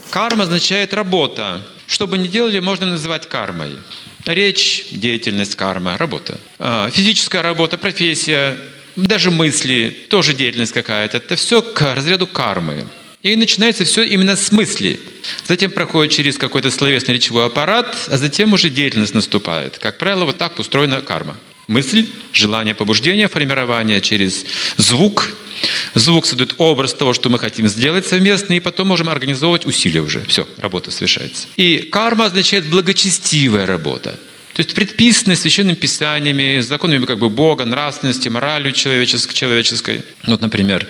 Карма означает работа. Что бы ни делали, можно называть кармой. Речь, деятельность, карма, работа. Физическая работа, профессия, даже мысли, тоже деятельность какая-то. Это все к разряду кармы. И начинается все именно с мысли. Затем проходит через какой-то словесный речевой аппарат, а затем уже деятельность наступает. Как правило, вот так устроена карма. Мысль, желание, побуждение, формирование через звук. Звук создает образ того, что мы хотим сделать совместно, и потом можем организовывать усилия уже. Все, работа совершается. И карма означает благочестивая работа. То есть предписанные священными писаниями, законами Бога, нравственности, моралью человеческой. Вот, например,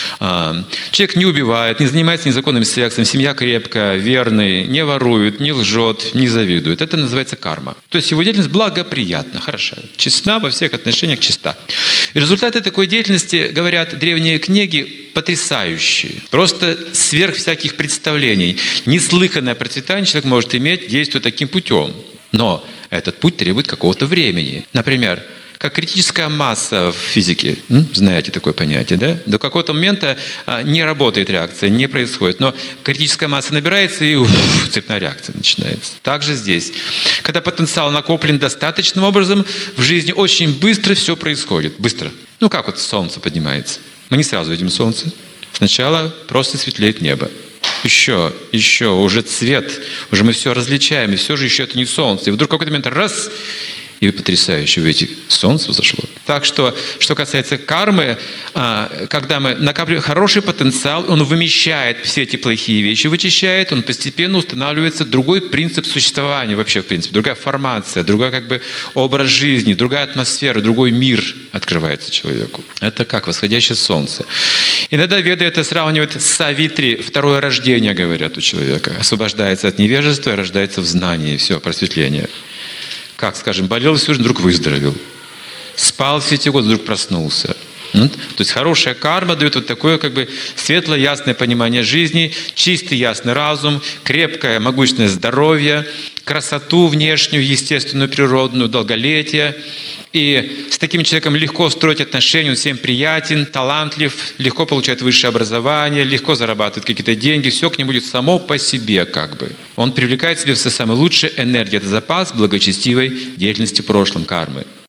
человек не убивает, не занимается незаконным сексом, семья крепкая, верный, не ворует, не лжет, не завидует. Это называется карма. То есть его деятельность благоприятна, хороша, честна во всех отношениях, чиста. И результаты такой деятельности, говорят древние книги, потрясающие. Просто сверх всяких представлений. Неслыханное процветание человек может иметь, действуя таким путем. Но этот путь требует какого-то времени. Например, как критическая масса в физике. Знаете такое понятие, да? До какого-то момента не работает реакция, не происходит. Но критическая масса набирается, и цепная реакция начинается. Также здесь. Когда потенциал накоплен достаточным образом, в жизни очень быстро все происходит. Быстро. Как вот солнце поднимается. Мы не сразу видим солнце. Сначала просто светлеет небо. Еще, уже цвет, уже мы все различаем, и все же еще это не солнце. И вдруг в какой-то момент раз, и вы потрясающе видите, солнце взошло. Так что касается кармы, когда мы накапливаем хороший потенциал, он вымещает все эти плохие вещи, вычищает, он постепенно устанавливается другой принцип существования вообще, в принципе, другая формация, другой образ жизни, другая атмосфера, другой мир открывается человеку. Это как восходящее солнце. Иногда веды это сравнивают с Савитри, второе рождение, говорят, у человека. Освобождается от невежества и рождается в знании, все, просветление. Как, скажем, болел всю жизнь, вдруг выздоровел. Спал все эти годы, вдруг проснулся. То есть хорошая карма дает вот такое светлое, ясное понимание жизни, чистый, ясный разум, крепкое, могущественное здоровье, красоту внешнюю, естественную, природную, долголетие. И с таким человеком легко строить отношения, он всем приятен, талантлив, легко получает высшее образование, легко зарабатывает какие-то деньги, все к нему будет само по себе Он привлекает в себе все самое лучшее энергию, это запас благочестивой деятельности в прошлом кармы.